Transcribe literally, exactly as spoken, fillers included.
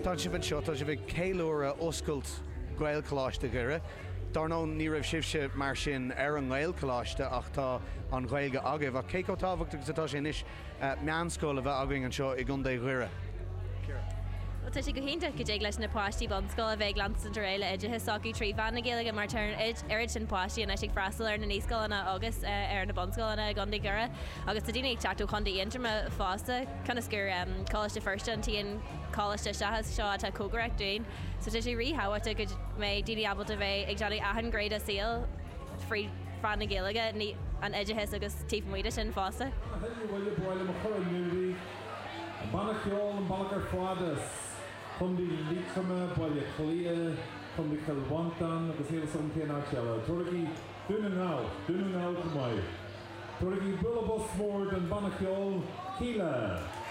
Tá si bhain seo tá si bh céúra oscailt gail choláiste gure. Dar nó ní raibh sibse mar sin ar an gail choláiste ach tá an gailge agah a cé táhacht agus atá sin is meanscoil a bheith againg an seo i gundé ghuire. Tá si go hénta go dé leis na páistí bonscoil a bheith glansan réile idir hisáí trí bhena géala mar turn irid sin páistí a si freistal ar na níoscoilna agus ar na bonscoilna gandí gura agus tá dine teachú chun intrama fásta chuna gur cáiste first an tíon cáiste sehas seo tá cógaraach dún, so tá si ríthabhata go mé daine abal a bheith ag deala ahan gréad a síl frí fanna géalaga an idirhis agus tíomhmuide sin fásta. Bhfuil bhile mo chur nuí an banna ceol an ballachar fádas. Chum di líchama, baile chlia, chum di calwantan, agus héle som céna teala. Torgi duna ná, duna ná go mai. Torgi bula bos mór den banna ceol, cíle.